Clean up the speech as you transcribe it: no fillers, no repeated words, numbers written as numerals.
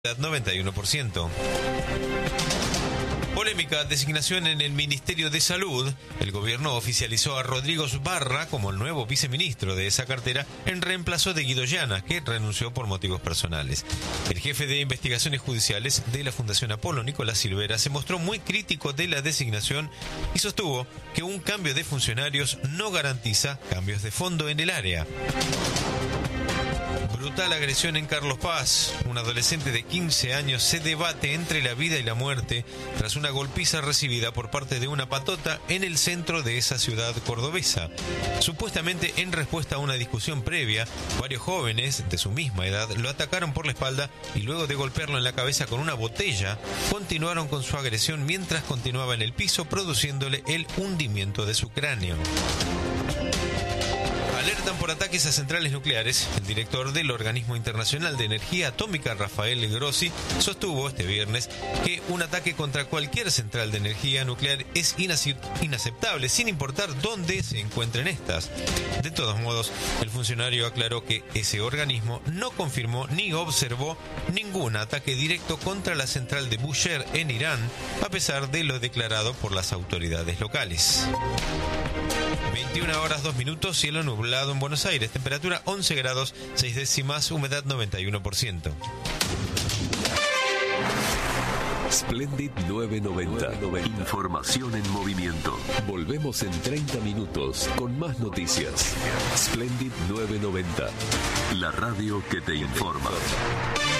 91%. Polémica designación en el Ministerio de Salud. El gobierno oficializó a Rodrigo Barra como el nuevo viceministro de esa cartera en reemplazo de Guido Llana, que renunció por motivos personales. El jefe de investigaciones judiciales de la Fundación Apolo, Nicolás Silvera, se mostró muy crítico de la designación y sostuvo que un cambio de funcionarios no garantiza cambios de fondo en el área. Brutal agresión en Carlos Paz. Un adolescente de 15 años se debate entre la vida y la muerte tras una golpiza recibida por parte de una patota en el centro de esa ciudad cordobesa. Supuestamente en respuesta a una discusión previa, varios jóvenes de su misma edad lo atacaron por la espalda y luego de golpearlo en la cabeza con una botella, continuaron con su agresión mientras continuaba en el piso, produciéndole el hundimiento de su cráneo. Alertan por ataques a centrales nucleares. El director del Organismo Internacional de Energía Atómica, Rafael Grossi, sostuvo este viernes que un ataque contra cualquier central de energía nuclear es inaceptable, sin importar dónde se encuentren estas. De todos modos, el funcionario aclaró que ese organismo no confirmó ni observó ningún ataque directo contra la central de Bushehr en Irán, a pesar de lo declarado por las autoridades locales. 21 horas 2 minutos, cielo nublado en Buenos Aires, temperatura 11 grados 6 décimas, humedad 91%. Splendid 990. Información en movimiento. Volvemos en 30 minutos con más noticias. Splendid 990. La radio que te informa.